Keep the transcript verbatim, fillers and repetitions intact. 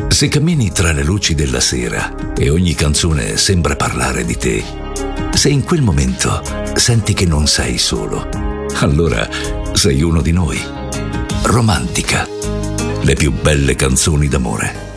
Se cammini tra le luci della sera e ogni canzone sembra parlare di te, se in quel momento senti che non sei solo, allora sei uno di noi. Romantica. Le più belle canzoni d'amore.